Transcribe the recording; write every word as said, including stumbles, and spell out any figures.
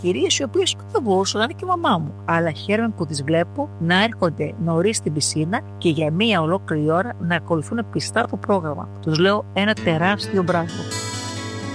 κυρίες οι οποίες δεν μπορούσαν να είναι και η μαμά μου. Αλλά χαίρομαι που τις βλέπω να έρχονται νωρίς στην πισίνα και για μία ολόκληρη ώρα να ακολουθούν πιστά το πρόγραμμα. Τους λέω ένα τεράστιο μπράβο.